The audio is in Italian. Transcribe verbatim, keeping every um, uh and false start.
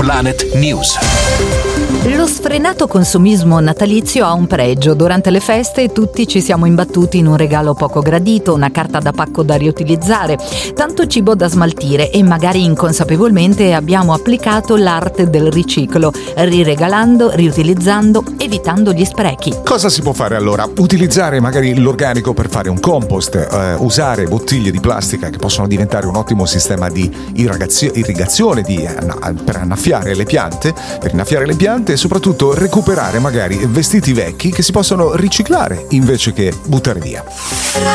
Planet News. Lo sfrenato consumismo natalizio ha un pregio. Durante le feste tutti ci siamo imbattuti in un regalo poco gradito, una carta da pacco da riutilizzare, tanto cibo da smaltire e magari inconsapevolmente abbiamo applicato l'arte del riciclo, riregalando, riutilizzando, evitando gli sprechi. Cosa si può fare allora? Utilizzare magari l'organico per fare un compost, eh, usare bottiglie di plastica che possono diventare un ottimo sistema di irrigazio- irrigazione di, eh, per annaffiare le piante, per innaffiare le piante e soprattutto recuperare magari vestiti vecchi che si possono riciclare invece che buttare via.